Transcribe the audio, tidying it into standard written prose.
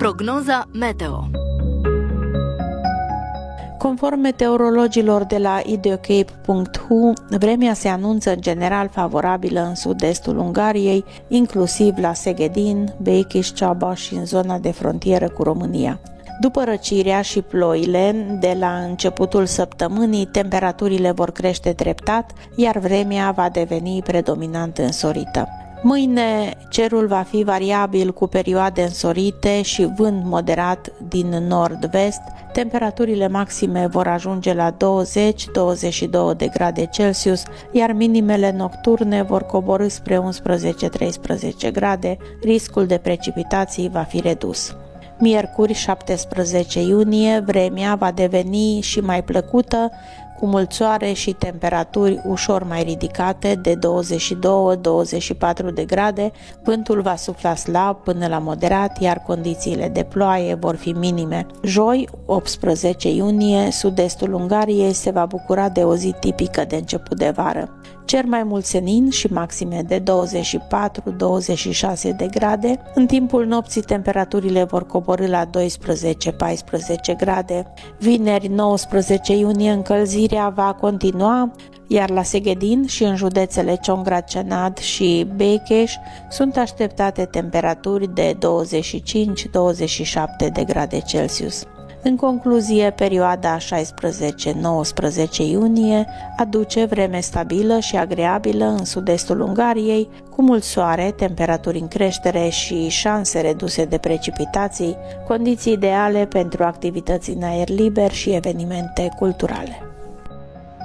Prognoza meteo. Conform meteorologilor la ideocape.hu, vremea se anunță în general favorabilă în sud-estul Ungariei, inclusiv la Szegedin, Békés-Csaba și în zona de frontieră cu România. După răcirea și ploile de la începutul săptămânii, temperaturile vor crește treptat, iar vremea va deveni predominant însorită. Mâine cerul va fi variabil cu perioade însorite și vânt moderat din nord-vest. Temperaturile maxime vor ajunge la 20-22 de grade Celsius, iar minimele nocturne vor coborî spre 11-13 grade. Riscul de precipitații va fi redus. Miercuri, 17 iunie, vremea va deveni și mai plăcută, cu mult soare și temperaturi ușor mai ridicate de 22-24 de grade, vântul va sufla slab până la moderat, iar condițiile de ploaie vor fi minime. Joi, 18 iunie, sud-estul Ungariei se va bucura de o zi tipică de început de vară. Cer mai mult senin și maxime de 24-26 de grade. În timpul nopții temperaturile vor coborî la 12-14 grade. Vineri, 19 iunie, încălzirea va continua, iar la Szegedin și în județele Csongrád și Békés sunt așteptate temperaturi de 25-27 de grade Celsius. În concluzie, perioada 16-19 iunie aduce vreme stabilă și agreabilă în sud-estul Ungariei, cu mult soare, temperaturi în creștere și șanse reduse de precipitații, condiții ideale pentru activități în aer liber și evenimente culturale.